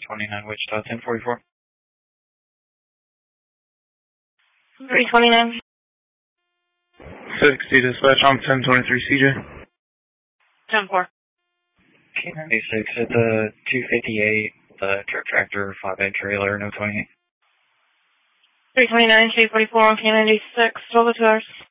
329 Wichita, 1044. 329. 60 dispatch on 1023 CJ. 10-4. K96 at the 258, the truck tractor, flatbed trailer, no 28. 329, K44 on K96, 12 2 hours.